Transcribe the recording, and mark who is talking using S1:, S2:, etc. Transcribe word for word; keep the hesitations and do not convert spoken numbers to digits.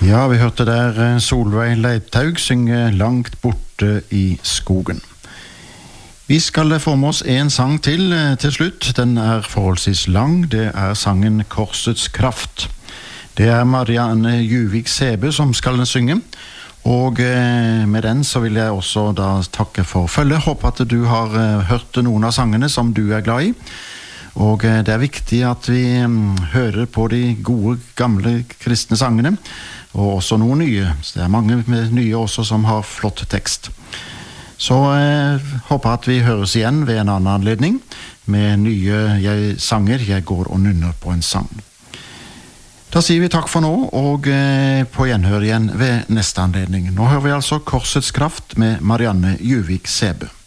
S1: Ja, vi hørte der Solveig Leitaug synge Langt borte i skogen. Vi skal få med oss en sang til til slutt. Den er forholdsvis lang. Det er sangen Korsets kraft. Det er Marianne Juvik Sæbø som skal synge. Og med den så vil jeg også da takke for følge. Håper at du har hørt noen av sangene som du er glad i. Og det er viktig at vi hører på de gode, gamle kristne sangene, og også noen nye. Så det er mange nye også som har flott tekst. Så jeg håper at vi høres igjen ved en annen anledning med nye jeg, sanger. Jeg går og nynner på en sang. Da sier vi takk for nå, og på gjenhør igjen ved neste anledning. Nå hører vi altså Korsets kraft med Marianne Juvik Sæbø.